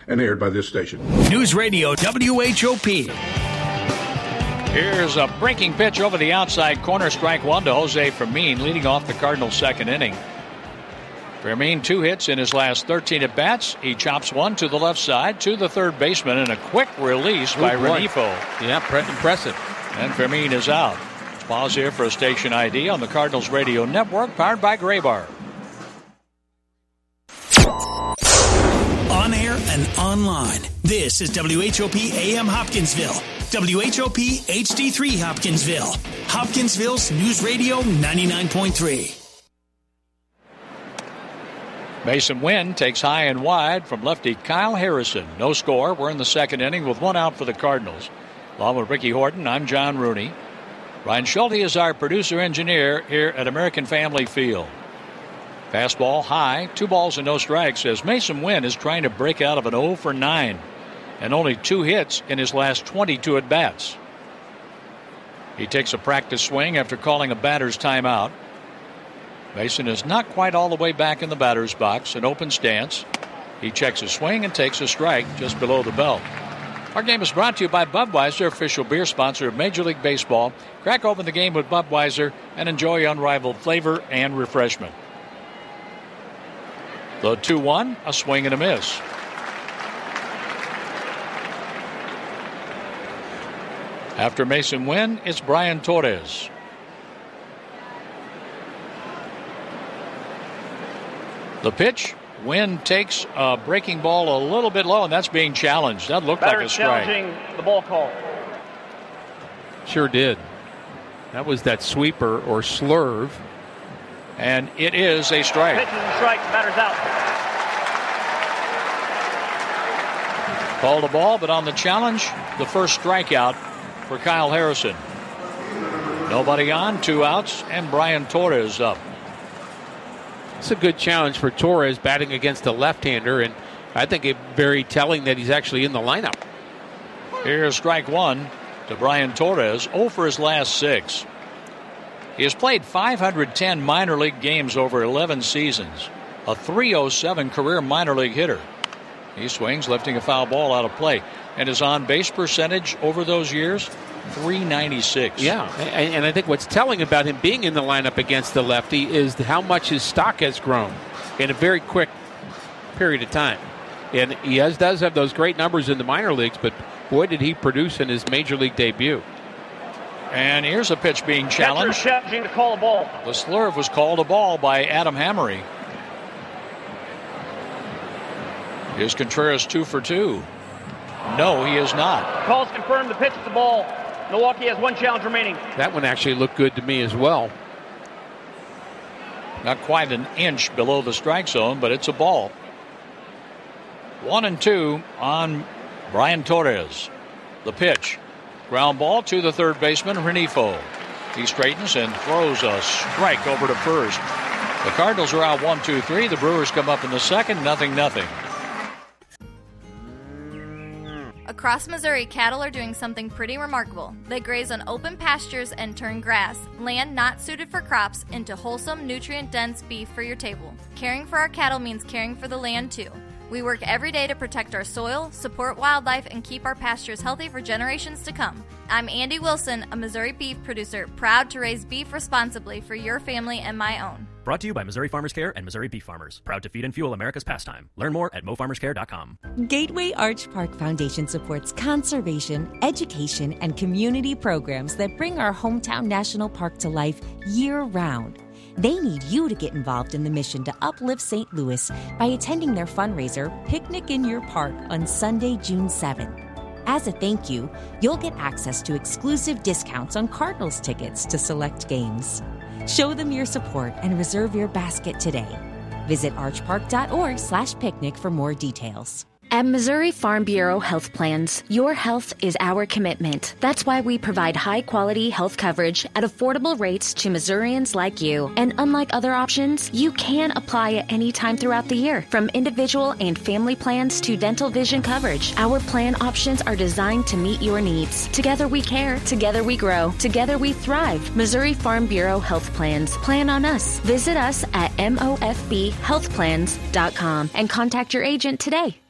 and aired by this station. News Radio WHOP. Here's a breaking pitch over the outside corner, strike one to Jose Fermin, leading off the Cardinals' second inning. Fermin, 2 hits in his last 13 at-bats. He chops one to the left side to the third baseman, and a quick release by Renifo. Yeah, impressive. And Fermin is out. Let's pause here for a station ID on the Cardinals Radio Network, powered by Graybar. On air and online, this is WHOP AM Hopkinsville, WHOP HD3 Hopkinsville, Hopkinsville's News Radio 99.3. Mason Wynn takes high and wide from lefty Kyle Harrison. No score. We're in the second inning with 1 out for the Cardinals. Along with Ricky Horton, I'm John Rooney. Ryan Schulte is our producer-engineer here at American Family Field. Fastball high, 2 balls and no strikes as Mason Wynn is trying to break out of an 0 for 9 and only 2 hits in his last 22 at-bats. He takes a practice swing after calling a batter's timeout. Mason is not quite all the way back in the batter's box, an open stance. He checks his swing and takes a strike just below the belt. Our game is brought to you by Budweiser, official beer sponsor of Major League Baseball. Crack open the game with Budweiser and enjoy unrivaled flavor and refreshment. The 2-1, a swing and a miss. After Mason Wynn, it's Brian Torres. The pitch, Wynn takes a breaking ball a little bit low, and that's being challenged. That looked like a strike. Challenging the ball call. Sure did. That was that sweeper or slurve. And it is a strike. Pitch is a strike, batter's out. Called a ball, but on the challenge, the first strikeout for Kyle Harrison. Nobody on, 2 outs, and Brian Torres up. It's a good challenge for Torres batting against a left-hander, and I think it's very telling that he's actually in the lineup. Here's strike 1 to Brian Torres, 0 for his last 6. He has played 510 minor league games over 11 seasons, a .307 career minor league hitter. He swings, lifting a foul ball out of play, and his on-base percentage over those years, .396. Yeah, and I think what's telling about him being in the lineup against the lefty is how much his stock has grown in a very quick period of time. And he does have those great numbers in the minor leagues, but boy, did he produce in his major league debut. And here's a pitch being challenged. Challenging to call a ball. The slurve was called a ball by Adam Hammery. Is Contreras 2 for 2? No, he is not. Calls confirmed. The pitch is the ball. Milwaukee has 1 challenge remaining. That one actually looked good to me as well. Not quite an inch below the strike zone, but it's a ball. 1-2 on Brian Torres. The pitch. Ground ball to the third baseman, Renifo. He straightens and throws a strike over to first. The Cardinals are out 1-2-3. The Brewers come up in the second, 0-0. Across Missouri, cattle are doing something pretty remarkable. They graze on open pastures and turn grass, land not suited for crops, into wholesome, nutrient-dense beef for your table. Caring for our cattle means caring for the land, too. We work every day to protect our soil, support wildlife, and keep our pastures healthy for generations to come. I'm Andy Wilson, a Missouri beef producer, proud to raise beef responsibly for your family and my own. Brought to you by Missouri Farmers Care and Missouri Beef Farmers. Proud to feed and fuel America's pastime. Learn more at mofarmerscare.com. Gateway Arch Park Foundation supports conservation, education, and community programs that bring our hometown national park to life year-round. They need you to get involved in the mission to uplift St. Louis by attending their fundraiser, Picnic in Your Park, on Sunday, June 7th. As a thank you, you'll get access to exclusive discounts on Cardinals tickets to select games. Show them your support and reserve your basket today. Visit archpark.org/picnic for more details. At Missouri Farm Bureau Health Plans, your health is our commitment. That's why we provide high-quality health coverage at affordable rates to Missourians like you. And unlike other options, you can apply at any time throughout the year. From individual and family plans to dental vision coverage, our plan options are designed to meet your needs. Together we care, together we grow, together we thrive. Missouri Farm Bureau Health Plans. Plan on us. Visit us at mofbhealthplans.com and contact your agent today.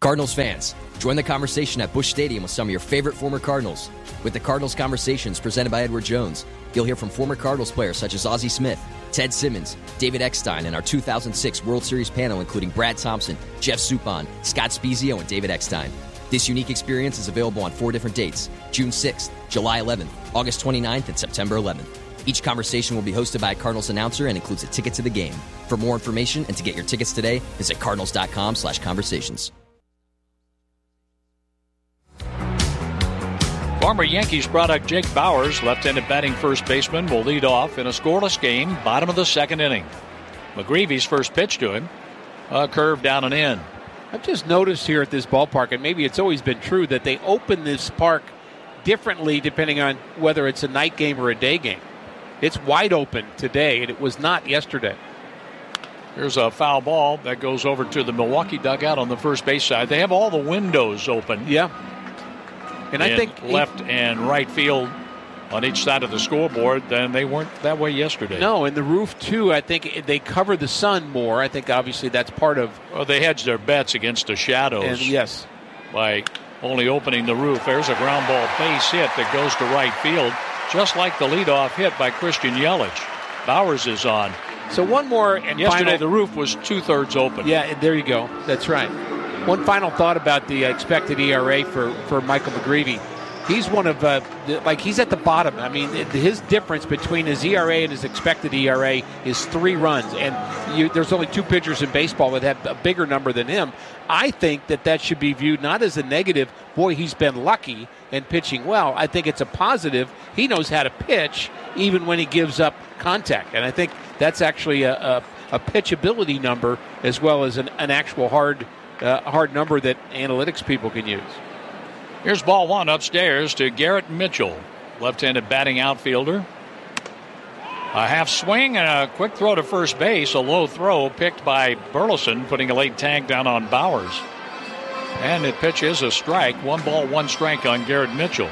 Cardinals fans, join the conversation at Busch Stadium with some of your favorite former Cardinals. With the Cardinals Conversations presented by Edward Jones, you'll hear from former Cardinals players such as Ozzie Smith, Ted Simmons, David Eckstein, and our 2006 World Series panel including Brad Thompson, Jeff Suppan, Scott Spezio, and David Eckstein. This unique experience is available on 4 different dates: June 6th, July 11th, August 29th, and September 11th. Each conversation will be hosted by a Cardinals announcer and includes a ticket to the game. For more information and to get your tickets today, visit cardinals.com/conversations. Former Yankees product Jake Bauers, left-handed batting first baseman, will lead off in a scoreless game, bottom of the second inning. McGreevy's first pitch to him, a curve down and in. I've just noticed here at this ballpark, and maybe it's always been true, that they open this park differently depending on whether it's a night game or a day game. It's wide open today, and it was not yesterday. Here's a foul ball that goes over to the Milwaukee dugout on the first base side. They have all the windows open. Yeah. And I think left and right field on each side of the scoreboard, then they weren't that way yesterday. No, and the roof, too, I think they cover the sun more. I think, obviously, that's part of... Well, they hedged their bets against the shadows. And yes. By only opening the roof. There's a ground ball base hit that goes to right field, just like the leadoff hit by Christian Yelich. Bauers is on. So one more and yesterday final... the roof was 2/3 open. Yeah, there you go. That's right. One final thought about the expected ERA for Michael McGreevy. He's one of, he's at the bottom. I mean, his difference between his ERA and his expected ERA is 3 runs. And there's only 2 pitchers in baseball that have a bigger number than him. I think that should be viewed not as a negative, boy, he's been lucky and pitching well. I think it's a positive. He knows how to pitch even when he gives up contact. And I think that's actually a pitchability number as well as an actual hard number that analytics people can use. Here's ball 1 upstairs to Garrett Mitchell, left-handed batting outfielder. A half swing and a quick throw to first base, a low throw picked by Burleson, putting a late tag down on Bauers. And the pitch is a strike. 1 ball, 1 strike on Garrett Mitchell.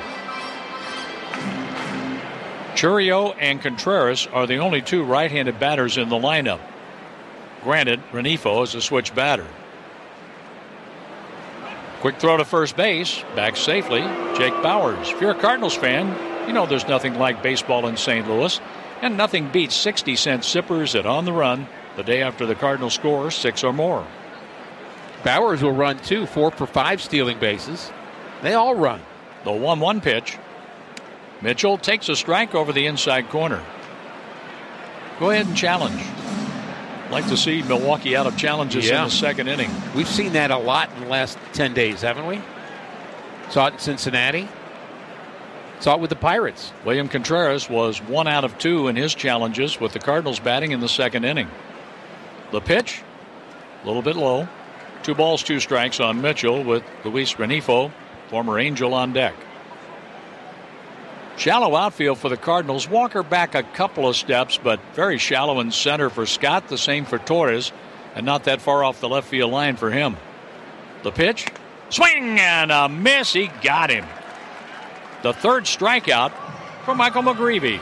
Churio and Contreras are the only 2 right-handed batters in the lineup. Granted, Renifo is a switch batter. Quick throw to first base, back safely, Jake Bauers. If you're a Cardinals fan, you know there's nothing like baseball in St. Louis, and nothing beats 60-cent sippers at On the Run the day after the Cardinals score 6 or more. Bauers will run, too, 4 for 5 stealing bases. They all run. The 1-1 pitch. Mitchell takes a strike over the inside corner. Go ahead and challenge. Like to see Milwaukee out of challenges in the second inning. We've seen that a lot in the last 10 days, haven't we? Saw it in Cincinnati. Saw it with the Pirates. William Contreras was 1 out of 2 in his challenges with the Cardinals batting in the second inning. The pitch, a little bit low. 2 balls, 2 strikes on Mitchell with Luis Renifo, former Angel, on deck. Shallow outfield for the Cardinals. Walker back a couple of steps, but very shallow in center for Scott. The same for Torres, and not that far off the left field line for him. The pitch, swing and a miss. He got him. The 3rd strikeout for Michael McGreevy.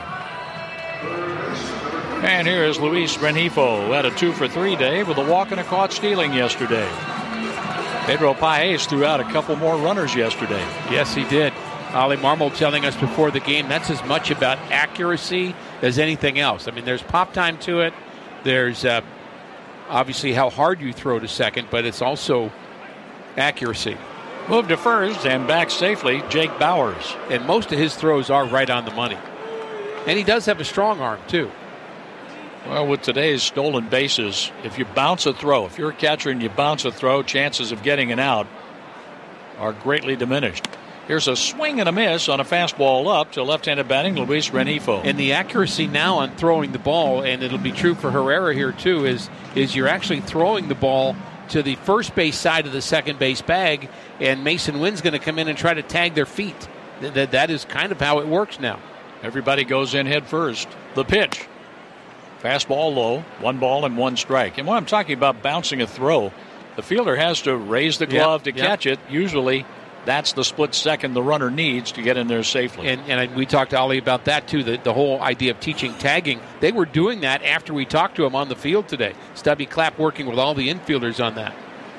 And here is Luis Renifo, who had a 2 for 3 day with a walk and a caught stealing yesterday. Pedro Paez threw out a couple more runners yesterday. Yes, he did. Ali Marmol telling us before the game that's as much about accuracy as anything else. I mean, there's pop time to it. There's obviously how hard you throw to second, but it's also accuracy. Move to first and back safely, Jake Bauers. And most of his throws are right on the money. And he does have a strong arm, too. Well, with today's stolen bases, if you bounce a throw, if you're a catcher and you bounce a throw, chances of getting it out are greatly diminished. Here's a swing and a miss on a fastball up to left-handed batting Luis Renifo. And the accuracy now on throwing the ball, and it'll be true for Herrera here too, is you're actually throwing the ball to the first base side of the second base bag, and Mason Wynn's going to come in and try to tag their feet. That is kind of how it works now. Everybody goes in head first. The pitch. Fastball low, 1 ball and 1 strike. And when I'm talking about bouncing a throw, the fielder has to raise the glove to catch it. Usually that's the split second the runner needs to get in there safely. And we talked to Ali about that, too, the whole idea of teaching tagging. They were doing that after we talked to him on the field today. Stubby Clapp working with all the infielders on that.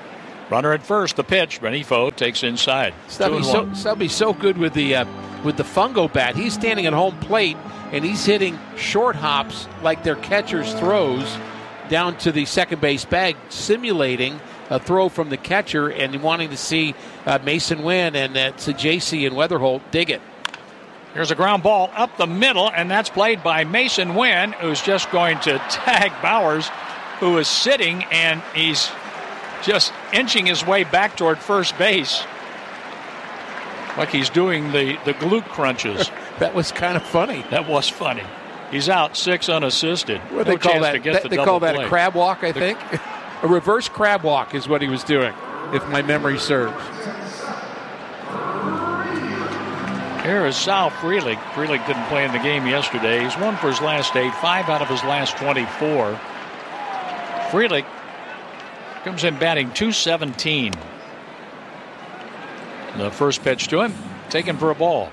Runner at first, the pitch. Renifo takes inside. Stubby's so good with the fungo bat. He's standing at home plate, and he's hitting short hops like their catcher's throws down to the second base bag, simulating a throw from the catcher and wanting to see Mason Wynn and Sajaci and Weatherholt dig it. Here's a ground ball up the middle, and that's played by Mason Wynn, who's just going to tag Bowers, who is sitting, and he's just inching his way back toward first base. Like he's doing the glute crunches. That was kind of funny. That was funny. He's out 6 unassisted. What they call that? They call that a crab walk, I think. A reverse crab walk is what he was doing, if my memory serves. Here is Sal Frelick. Frelick didn't play in the game yesterday. He's 1 for his last 8, 5 out of his last 24. Frelick comes in batting .217. The first pitch to him, taken for a ball.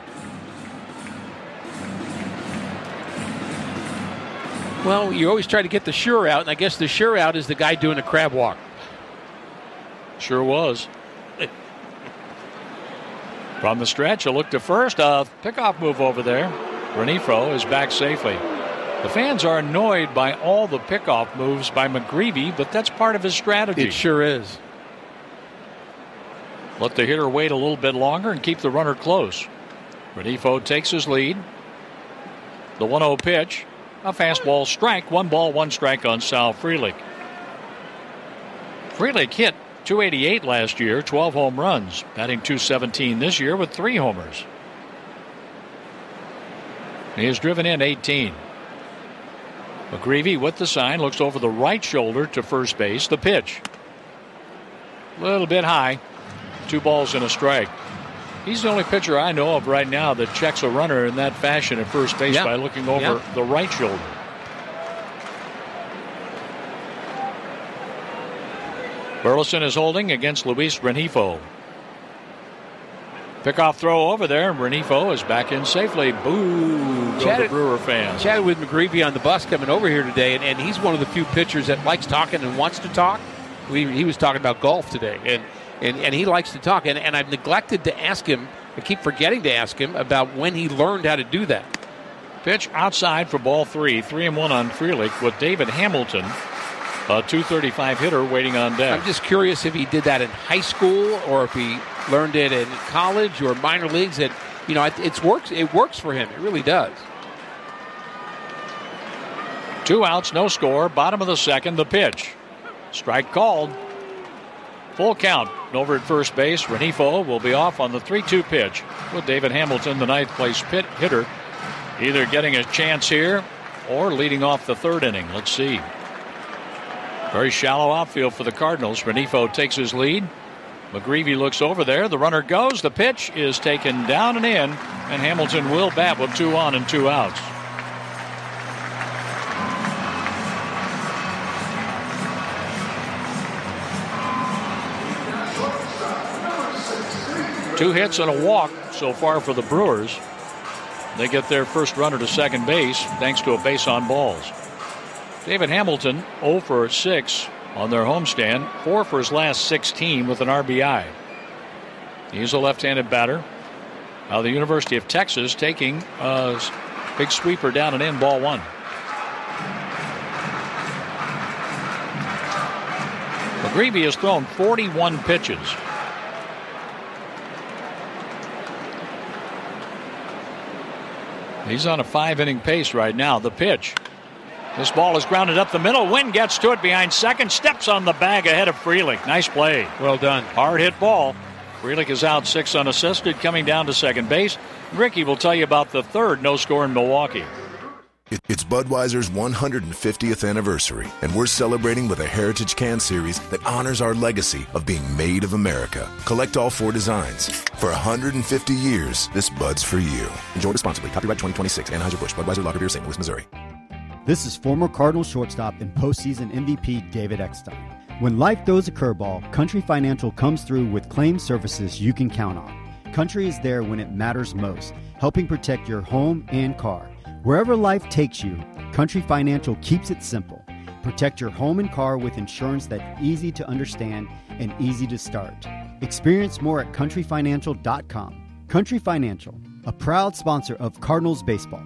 Well, you always try to get the sure out, and I guess the sure out is the guy doing a crab walk. Sure was. From the stretch, a look to first. A pickoff move over there. Renifo is back safely. The fans are annoyed by all the pickoff moves by McGreevy, but that's part of his strategy. It sure is. Let the hitter wait a little bit longer and keep the runner close. Renifo takes his lead. The 1-0 pitch. A fastball strike. 1 ball, 1 strike on Sal Frelick. Frelick hit .288 last year, 12 home runs. Batting .217 this year with 3 homers. He has driven in 18. McGreevy with the sign looks over the right shoulder to first base. The pitch. A little bit high. 2 balls and a strike. He's the only pitcher I know of right now that checks a runner in that fashion at first base by looking over the right shoulder. Burleson is holding against Luis Renifo. Pickoff throw over there. Renifo is back in safely. Boo! Go the Brewer fans. Chatted with McGreevy on the bus coming over here today, and he's one of the few pitchers that likes talking and wants to talk. He was talking about golf today, and he likes to talk. And I've neglected to ask him, I keep forgetting to ask him about when he learned how to do that. Pitch outside for ball 3. 3-1 on Frelick with David Hamilton, a .235 hitter, waiting on deck. I'm just curious if he did that in high school or if he learned it in college or minor leagues. It works for him. It really does. 2 outs, no score. Bottom of the second, the pitch. Strike called. Full count over at first base. Renifo will be off on the 3-2 pitch with David Hamilton, the 9th place hitter, either getting a chance here or leading off the 3rd inning. Let's see. Very shallow outfield for the Cardinals. Renifo takes his lead. McGreevy looks over there. The runner goes. The pitch is taken down and in, and Hamilton will bat with 2 on and 2 outs. Two hits and a walk so far for the Brewers. They get their first runner to second base thanks to a base on balls. David Hamilton 0 for 6 on their homestand, 4 for his last 16 with an RBI. He's a left-handed batter. Now the University of Texas taking a big sweeper down and in, ball 1. McGreevy has thrown 41 pitches. He's on a 5-inning pace right now. The pitch. This ball is grounded up the middle. Wynn gets to it behind second. Steps on the bag ahead of Frelick. Nice play. Well done. Hard hit ball. Frelick is out 6 unassisted, coming down to second base. Ricky will tell you about the 3rd no score in Milwaukee. It's Budweiser's 150th anniversary, and we're celebrating with a Heritage Can Series that honors our legacy of being made of America. Collect all 4 designs. For 150 years, this Bud's for you. Enjoy responsibly. Copyright 2026. Anheuser-Busch. Budweiser Lager Beer, St. Louis, Missouri. This is former Cardinals shortstop and postseason MVP David Eckstein. When life throws a curveball, Country Financial comes through with claim services you can count on. Country is there when it matters most, helping protect your home and car. Wherever life takes you, Country Financial keeps it simple. Protect your home and car with insurance that's easy to understand and easy to start. Experience more at countryfinancial.com. Country Financial, a proud sponsor of Cardinals baseball.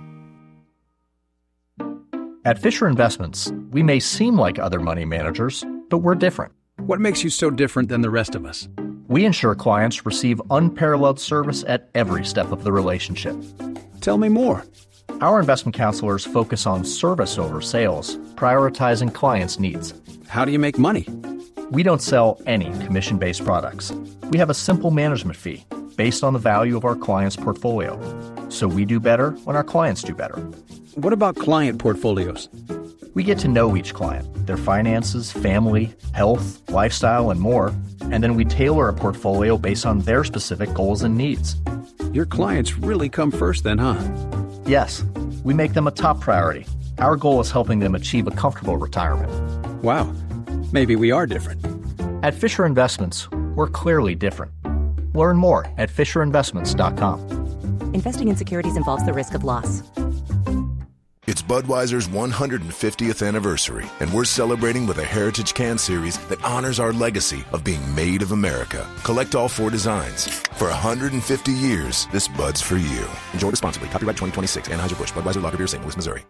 At Fisher Investments, we may seem like other money managers, but we're different. What makes you so different than the rest of us? We ensure clients receive unparalleled service at every step of the relationship. Tell me more. Our investment counselors focus on service over sales, prioritizing clients' needs. How do you make money? We don't sell any commission-based products. We have a simple management fee based on the value of our client's portfolio. So we do better when our clients do better. What about client portfolios? We get to know each client, their finances, family, health, lifestyle, and more, and then we tailor a portfolio based on their specific goals and needs. Your clients really come first then, huh? Yes, we make them a top priority. Our goal is helping them achieve a comfortable retirement. Wow, maybe we are different. At Fisher Investments, we're clearly different. Learn more at FisherInvestments.com. Investing in securities involves the risk of loss. It's Budweiser's 150th anniversary, and we're celebrating with a Heritage Can Series that honors our legacy of being made of America. Collect all 4 designs. For 150 years, this Bud's for you. Enjoy responsibly. Copyright 2026. Anheuser-Busch. Budweiser Lager Beer, St. Louis, Missouri.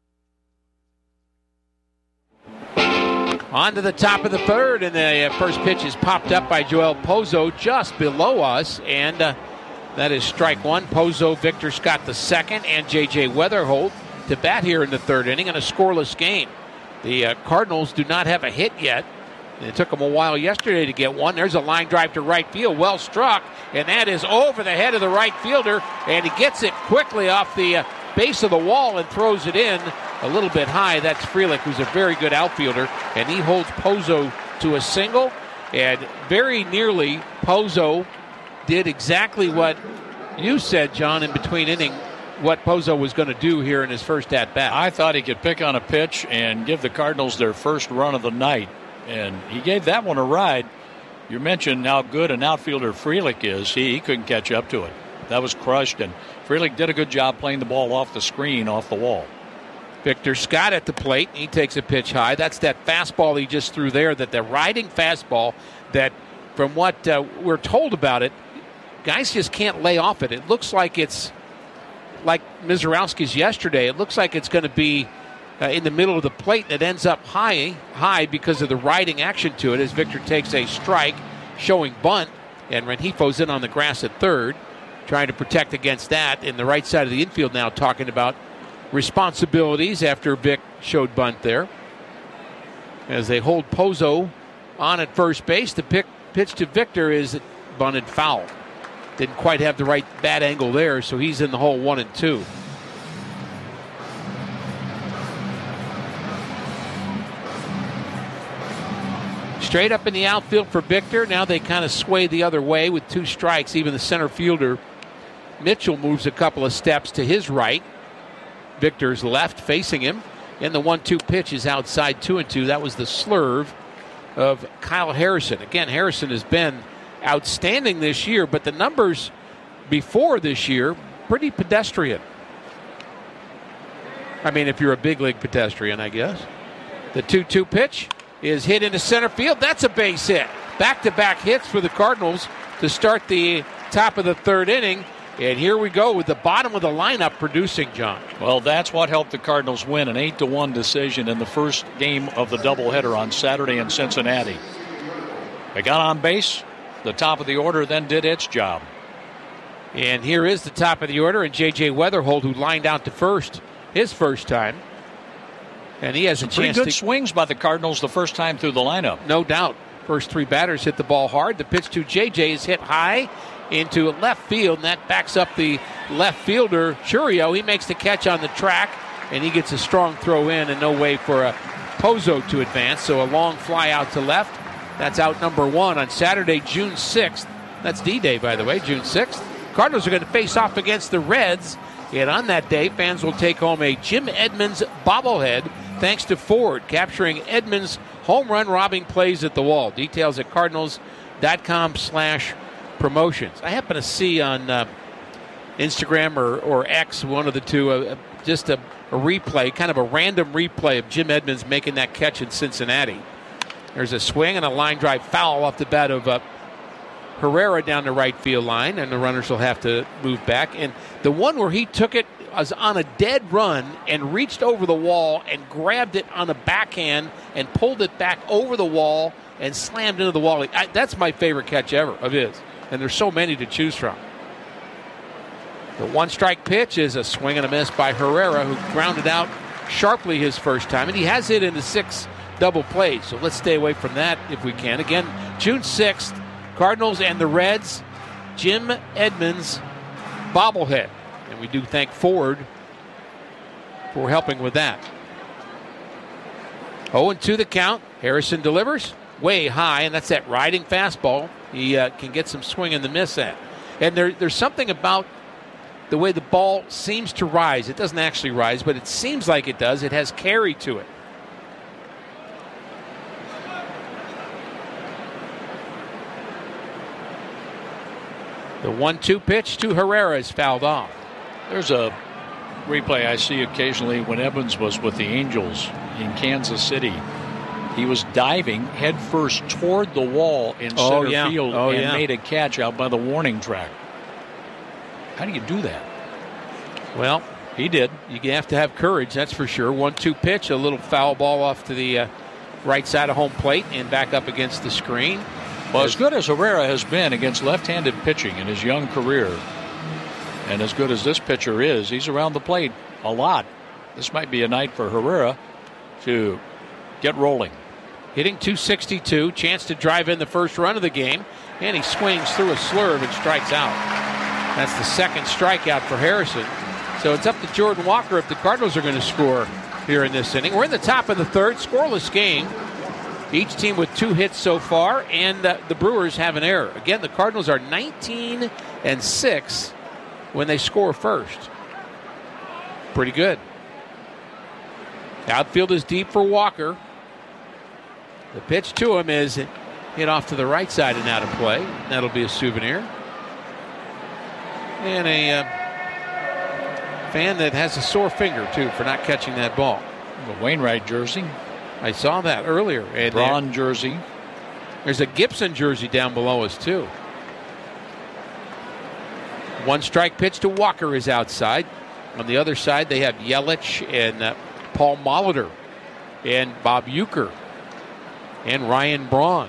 On to the top of the third, and the first pitch is popped up by Joel Pozo just below us, and that is strike one. Pozo, Victor Scott the second, and J.J. Weatherholt to bat here in the third inning in a scoreless game. The Cardinals do not have a hit yet. It took them a while yesterday to get one. There's a line drive to right field, well struck, and that is over the head of the right fielder, and he gets it quickly off the base of the wall and throws it in a little bit high. That's Frelick, who's a very good outfielder, and he holds Pozo to a single, and very nearly Pozo did exactly what you said, John, in between inning, what Pozo was going to do here in his first at-bat. I thought he could pick on a pitch and give the Cardinals their first run of the night, and he gave that one a ride. You mentioned how good an outfielder Frelick is. He couldn't catch up to it. That was crushed, and Frelick did a good job playing the ball off the screen, off the wall. Victor Scott at the plate. He takes a pitch high. That's that fastball he just threw there, that the riding fastball that, from what we're told about it, guys just can't lay off it. It looks like it's like Mizorowski's yesterday. It looks like it's going to be in the middle of the plate, and it ends up high because of the riding action to it as Victor takes a strike, showing bunt, and Rengifo's in on the grass at third, trying to protect against that. In the right side of the infield now talking about responsibilities after Vic showed bunt there. As they hold Pozo on at first base, the pitch to Victor is bunted foul. Didn't quite have the right bat angle there, so he's in the hole 1-2. Straight up in the outfield for Victor. Now they kind of sway the other way with 2 strikes. Even the center fielder, Mitchell, moves a couple of steps to his right. Victor's left facing him. And the 1-2 pitch is outside 2-2. That was the slurve of Kyle Harrison. Again, Harrison has been outstanding this year, but the numbers before this year, pretty pedestrian. I mean, if you're a big league pedestrian, I guess. The 2-2 pitch is hit into center field. That's a base hit. Back-to-back hits for the Cardinals to start the top of the third inning. And here we go with the bottom of the lineup producing, John. Well, that's what helped the Cardinals win an 8-1 decision in the first game of the doubleheader on Saturday in Cincinnati. They got on base. The top of the order then did its job. And here is the top of the order, and J.J. Weatherholt, who lined out to first his first time. And he has a chance pretty good swings by the Cardinals the first time through the lineup. No doubt. First 3 batters hit the ball hard. The pitch to J.J. is hit high into left field, and that backs up the left fielder, Churio. He makes the catch on the track, and he gets a strong throw in and no way for a Pozo to advance. So a long fly out to left. That's out number 1 on Saturday, June 6th. That's D-Day, by the way, June 6th. Cardinals are going to face off against the Reds, and on that day, fans will take home a Jim Edmonds bobblehead thanks to Ford, capturing Edmonds' home run robbing plays at the wall. Details at cardinals.com/promotions. I happen to see on Instagram or X, one of the two, just a replay, kind of a random replay of Jim Edmonds making that catch in Cincinnati. There's a swing and a line drive foul off the bat of Herrera down the right field line, and the runners will have to move back. And the one where he took it was on a dead run and reached over the wall and grabbed it on a backhand and pulled it back over the wall and slammed into the wall. That's my favorite catch ever of his, and there's so many to choose from. The one-strike pitch is a swing and a miss by Herrera, who grounded out sharply his first time, and he has hit into 6 double plays, so let's stay away from that if we can. Again, June 6th, Cardinals and the Reds, Jim Edmonds bobblehead. And we do thank Ford for helping with that. 0-2 the count. Harrison delivers way high, and that's that riding fastball he can get some swing and the miss at. And there's something about the way the ball seems to rise. It doesn't actually rise, but it seems like it does. It has carry to it. The 1-2 pitch to Herrera is fouled off. There's a replay I see occasionally when Evans was with the Angels in Kansas City. He was diving headfirst toward the wall in center field and made a catch out by the warning track. How do you do that? Well, he did. You have to have courage, that's for sure. 1-2 pitch, a little foul ball off to the right side of home plate and back up against the screen. Well, as good as Herrera has been against left-handed pitching in his young career, and as good as this pitcher is, he's around the plate a lot. This might be a night for Herrera to get rolling. Hitting .262, chance to drive in the first run of the game, and he swings through a slurve and strikes out. That's the second strikeout for Harrison. So it's up to Jordan Walker if the Cardinals are going to score here in this inning. We're in the top of the third, scoreless game. Each team with 2 hits so far, and the Brewers have an error. Again, the Cardinals are 19-6 when they score first. Pretty good. Outfield is deep for Walker. The pitch to him is hit off to the right side and out of play. That'll be a souvenir. And a fan that has a sore finger, too, for not catching that ball. The Wainwright jersey. I saw that earlier. And Braun jersey. There's a Gibson jersey down below us, too. 1-strike pitch to Walker is outside. On the other side, they have Yelich and Paul Molitor and Bob Uecker and Ryan Braun.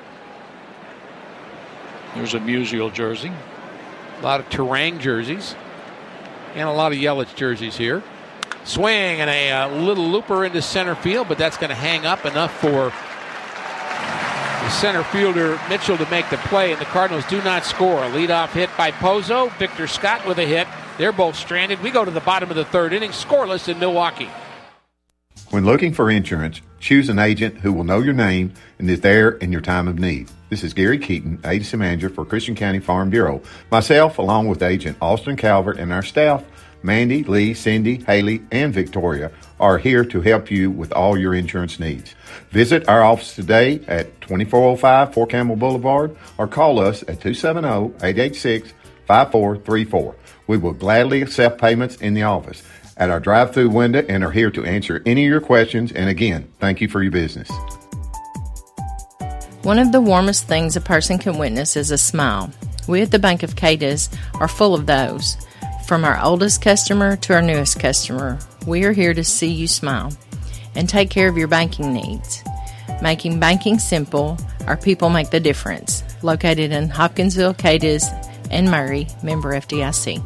There's a Musial jersey. A lot of Terang jerseys and a lot of Yelich jerseys here. Swing and a little looper into center field, but that's going to hang up enough for the center fielder Mitchell to make the play, and the Cardinals do not score. A leadoff hit by Pozo. Victor Scott with a hit. They're both stranded. We go to the bottom of the third inning, scoreless in Milwaukee. When looking for insurance, choose an agent who will know your name and is there in your time of need. This is Gary Keaton, Agency Manager for Christian County Farm Bureau. Myself, along with Agent Austin Calvert and our staff, Mandy, Lee, Cindy, Haley, and Victoria, are here to help you with all your insurance needs. Visit our office today at 2405 Fort Campbell Boulevard or call us at 270-886-5434. We will gladly accept payments in the office at our drive-through window and are here to answer any of your questions. And again, thank you for your business. One of the warmest things a person can witness is a smile. We at the Bank of Cadiz are full of those. From our oldest customer to our newest customer, we are here to see you smile and take care of your banking needs. Making banking simple, our people make the difference. Located in Hopkinsville, Cadiz, and Murray, member FDIC.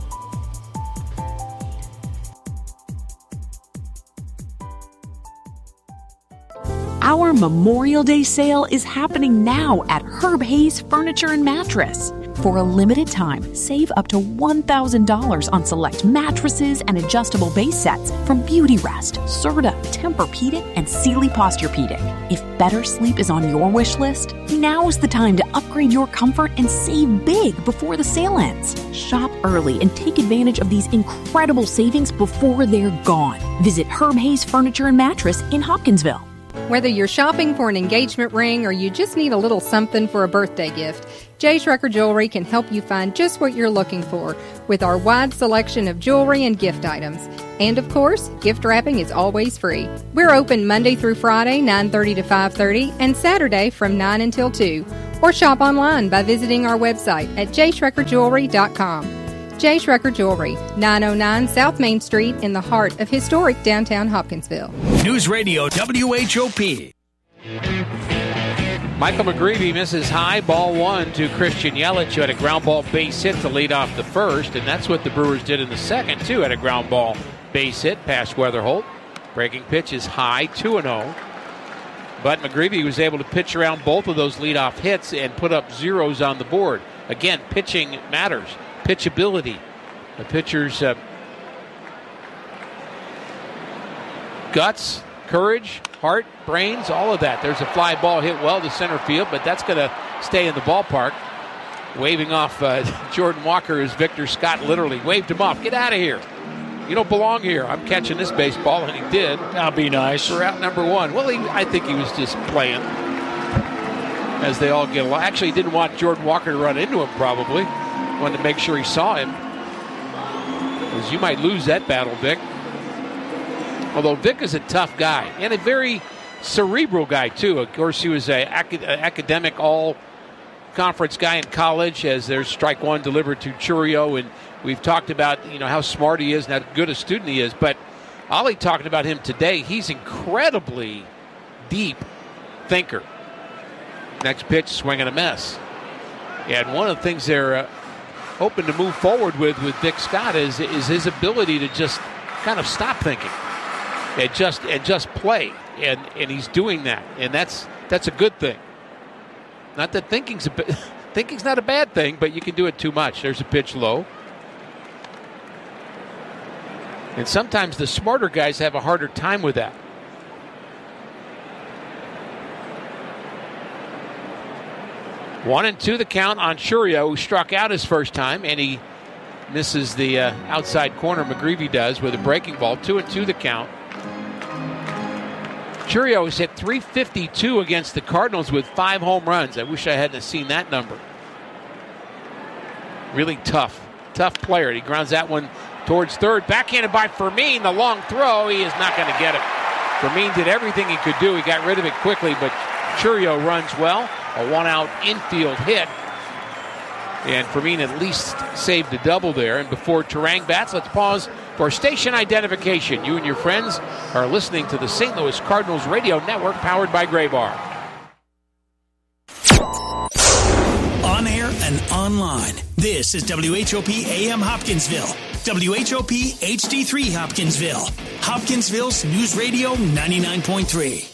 Our Memorial Day sale is happening now at Herb Hayes Furniture and Mattress. For a limited time, save up to $1,000 on select mattresses and adjustable base sets from Beautyrest, Serta, Tempur-Pedic, and Sealy Posturepedic. If better sleep is on your wish list, now's the time to upgrade your comfort and save big before the sale ends. Shop early and take advantage of these incredible savings before they're gone. Visit Herb Hayes Furniture and Mattress in Hopkinsville. Whether you're shopping for an engagement ring or you just need a little something for a birthday gift, J. Schrecker Jewelry can help you find just what you're looking for with our wide selection of jewelry and gift items. And of course, gift wrapping is always free. We're open Monday through Friday, 9:30 to 5:30, and Saturday from 9 until 2. Or shop online by visiting our website at jschreckerjewelry.com. J. Schrecker Jewelry, 909 South Main Street in the heart of historic downtown Hopkinsville. News Radio WHOP. Michael McGreevy misses high, ball one to Christian Yelich, who had a ground ball base hit to lead off the first, and that's what the Brewers did in the second, too, had a ground ball base hit past Weatherholt. Breaking pitch is high, 2-0. But McGreevy was able to pitch around both of those leadoff hits and put up zeros on the board. Again, pitching matters. Pitchability. The pitcher's guts, courage, heart, brains, all of that. There's a fly ball hit well to center field, but that's going to stay in the ballpark. Waving off Jordan Walker as Victor Scott literally waved him off. Get out of here. You don't belong here. I'm catching this baseball, and he did. That'll be nice. For out number one. Well, I think he was just playing as they all get along. Actually, he didn't want Jordan Walker to run into him, probably. Wanted to make sure he saw him. Because you might lose that battle, Vic. Although Vic is a tough guy and a very cerebral guy, too. Of course, he was an academic all-conference guy in college, as there's strike one delivered to Churio. And we've talked about how smart he is and how good a student he is. But Ollie talked about him today. He's incredibly deep thinker. Next pitch, swing and a miss. And one of the things they're hoping to move forward with Vic Scott is his ability to just kind of stop thinking and just play. And he's doing that. And that's a good thing. Not that thinking's not a bad thing, but you can do it too much. There's a pitch low. And sometimes the smarter guys have a harder time with that. One and two the count on Churio, who struck out his first time, and he misses the outside corner. McGreevy does with a breaking ball. 2-2 the count. Churio has hit .352 against the Cardinals with 5 home runs. I wish I hadn't seen that number. Really tough player. He grounds that one towards third. Backhanded by Fermin. The long throw. He is not going to get it. Fermin did everything he could do. He got rid of it quickly, but Churio runs well. A one-out infield hit. And Fermin at least saved a double there. And before Terang bats, let's pause for station identification. You and your friends are listening to the St. Louis Cardinals Radio Network, powered by Gray Bar. On air and online, this is WHOP AM Hopkinsville. WHOP HD3 Hopkinsville. Hopkinsville's News Radio 99.3.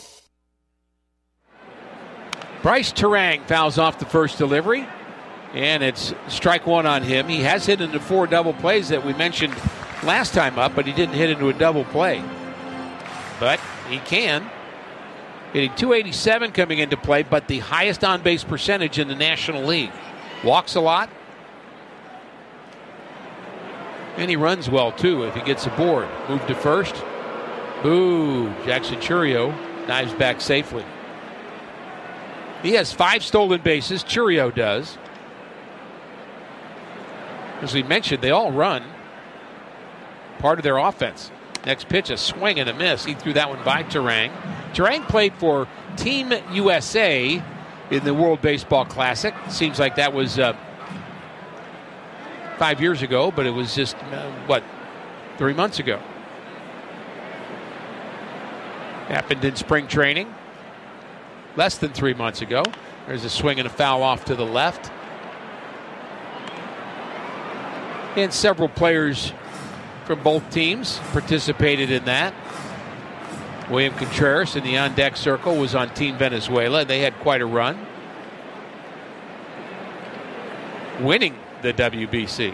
Bryce Terang fouls off the first delivery, and it's strike one on him. He has hit into 4 double plays that we mentioned last time up, but he didn't hit into a double play. But he can. Hitting .287 coming into play, but the highest on-base percentage in the National League. Walks a lot. And he runs well, too, if he gets aboard. Move to first. Boo. Jackson Churio dives back safely. He has 5 stolen bases. Churio does. As we mentioned, they all run. Part of their offense. Next pitch, a swing and a miss. He threw that one by Terang. Terang played for Team USA in the World Baseball Classic. Seems like that was 5 years ago, but it was just, 3 months ago. Happened in spring training. Less than 3 months ago. There's a swing and a foul off to the left. And several players from both teams participated in that. William Contreras in the on-deck circle was on Team Venezuela. They had quite a run, winning the WBC.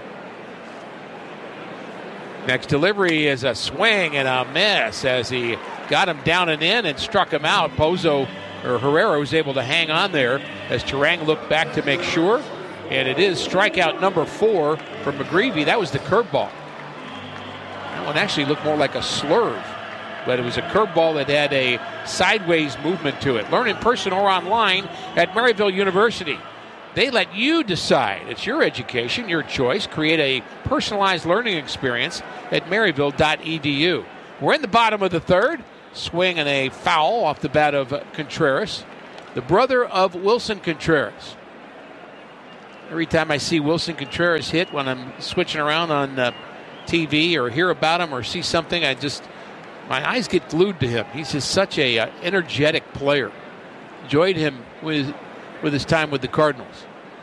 Next delivery is a swing and a miss as he got him down and in and struck him out. Herrera was able to hang on there as Terang looked back to make sure. And it is strikeout number 4 from McGreevy. That was the curveball. That one actually looked more like a slurve but it was a curveball that had a sideways movement to it. Learn in person or online at Maryville University. They let you decide. It's your education, your choice. Create a personalized learning experience at maryville.edu. We're in the bottom of the third. Swing and a foul off the bat of Contreras, the brother of Wilson Contreras. Every time I see Wilson Contreras hit when I'm switching around on TV or hear about him or see something, my eyes get glued to him. He's just such a energetic player. Enjoyed him with his time with the Cardinals.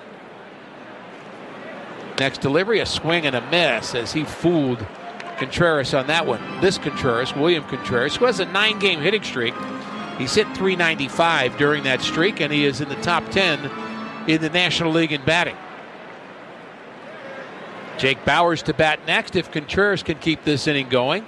Next delivery, a swing and a miss as he fooled Contreras on that one. This Contreras, William Contreras, who has a 9-game hitting streak. He's hit .395 during that streak, and he is in the top 10 in the National League in batting. Jake Bauers to bat next if Contreras can keep this inning going.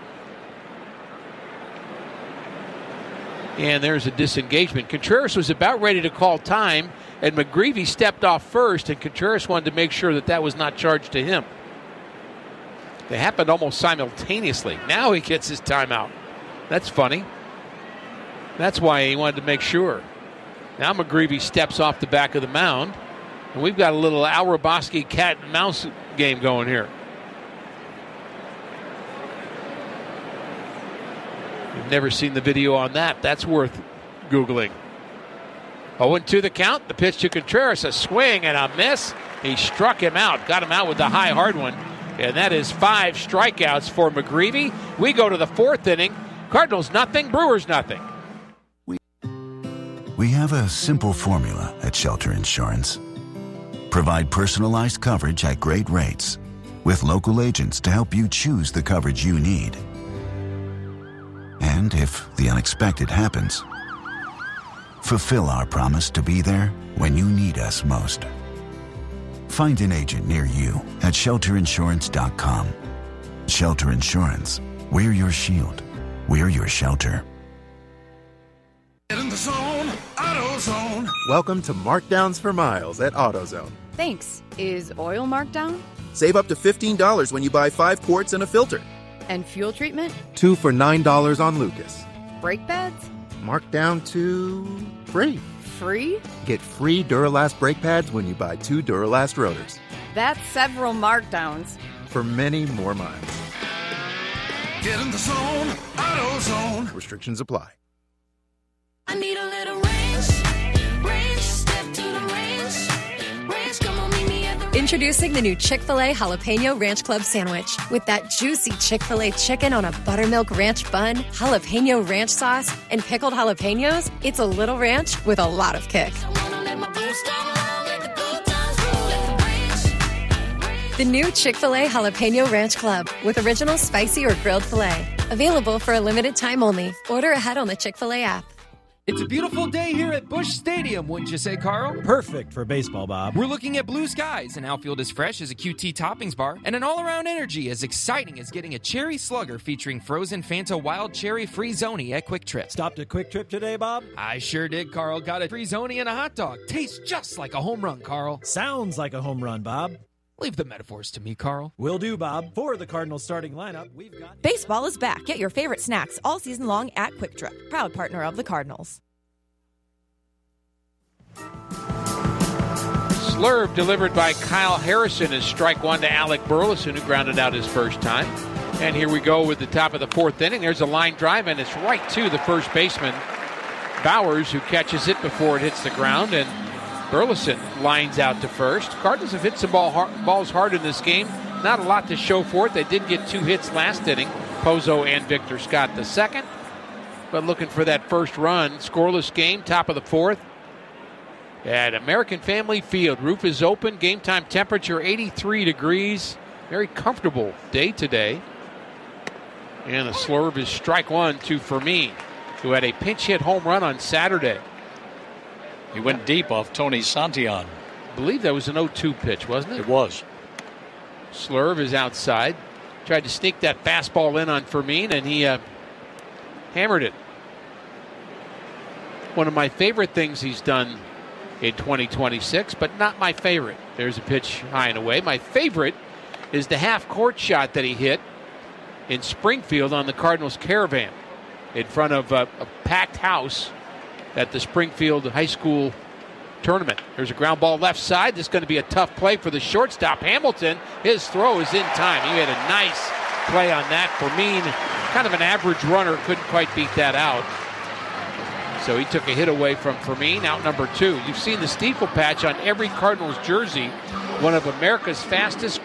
And there's a disengagement. Contreras was about ready to call time, and McGreevy stepped off first, and Contreras wanted to make sure that was not charged to him. They happened almost simultaneously. Now he gets his timeout. That's funny. That's why he wanted to make sure. Now McGreevy steps off the back of the mound, and we've got a little Al Roboski cat and mouse game going here. You've never seen the video on that. That's worth Googling. 0-2 the count. The pitch to Contreras, a swing and a miss. He struck him out, got him out with the high hard one. And that is 5 strikeouts for McGreevy. We go to the 4th inning. Cardinals nothing, Brewers nothing. We have a simple formula at Shelter Insurance. Provide personalized coverage at great rates with local agents to help you choose the coverage you need. And if the unexpected happens, fulfill our promise to be there when you need us most. Find an agent near you at shelterinsurance.com. Shelter Insurance. We're your shield. We're your shelter. Get in the zone, AutoZone. Welcome to Markdowns for Miles at AutoZone. Thanks. Is oil marked down? Save up to $15 when you buy 5 quarts and a filter. And fuel treatment? 2 for $9 on Lucas. Brake pads? Marked down to free. Free? Get free Duralast brake pads when you buy 2 Duralast rotors. That's several markdowns. For many more miles. Get in the zone, AutoZone. Restrictions apply. I need a little range, step to the range, come on, meet me at the range. Introducing the new Chick-fil-A Jalapeno Ranch Club Sandwich. With that juicy Chick-fil-A chicken on a buttermilk ranch bun, jalapeno ranch sauce, and pickled jalapenos, it's a little ranch with a lot of kick. The new Chick-fil-A Jalapeno Ranch Club with original spicy or grilled filet. Available for a limited time only. Order ahead on the Chick-fil-A app. It's a beautiful day here at Busch Stadium, wouldn't you say, Carl? Perfect for baseball, Bob. We're looking at blue skies, an outfield as fresh as a QT toppings bar, and an all-around energy as exciting as getting a cherry slugger featuring frozen Fanta Wild Cherry Free-Zoni at Quick Trip. Stopped at Quick Trip today, Bob? I sure did, Carl. Got a Free-Zoni and a hot dog. Tastes just like a home run, Carl. Sounds like a home run, Bob. Leave the metaphors to me, Carl. Will do, Bob. For the Cardinals starting lineup, we've got... Baseball is back. Get your favorite snacks all season long at Quick Trip, proud partner of the Cardinals. Slurve delivered by Kyle Harrison is strike one to Alec Burleson, who grounded out his first time. And here we go with the top of the 4th inning. There's a line drive, and it's right to the first baseman, Bauers, who catches it before it hits the ground, and Burleson lines out to first. Cardinals have hit some balls hard in this game. Not a lot to show for it. They did get 2 hits last inning, Pozo and Victor Scott the second. But looking for that first run. Scoreless game, top of the 4th. At American Family Field, roof is open. Game time temperature 83 degrees. Very comfortable day today. And a slurve is strike one to Fermin, who had a pinch hit home run on Saturday. He went deep off Tony Santillan. I believe that was an 0-2 pitch, wasn't it? It was. Slurve is outside. Tried to sneak that fastball in on Fermin, and he hammered it. One of my favorite things he's done in 2026, but not my favorite. There's a pitch high and away. My favorite is the half-court shot that he hit in Springfield on the Cardinals Caravan. in front of a packed house at the Springfield High School tournament. There's a ground ball left side. This is going to be a tough play for the shortstop, Hamilton. His throw is in time. He had a nice play on that. Fermin, kind of an average runner, couldn't quite beat that out. So he took a hit away from Fermin, out number 2. You've seen the steeple patch on every Cardinals jersey, one of America's fastest